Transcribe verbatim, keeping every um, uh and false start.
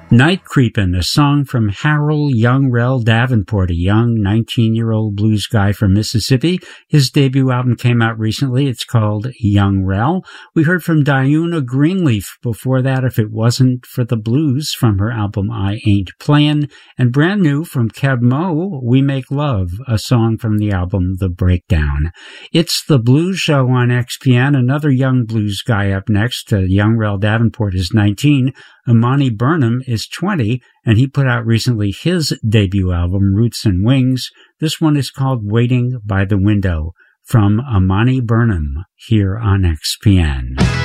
Night Creepin', a song from Harold Youngrell Davenport, a young nineteen-year-old blues guy from Mississippi. His debut album came out recently. It's called Youngrell. We heard from Diuna Greenleaf before that, If It Wasn't for the Blues, from her album I Ain't Playin'. And brand new from Keb Mo, We Make Love, a song from the album The Breakdown. It's the Blues Show on X P N. Another young blues guy up next. Uh, Youngrell Davenport is nineteen. Imani Burnham is twenty, and he put out recently his debut album, Roots and Wings. This one is called Waiting by the Window, from Imani Burnham, here on X P N.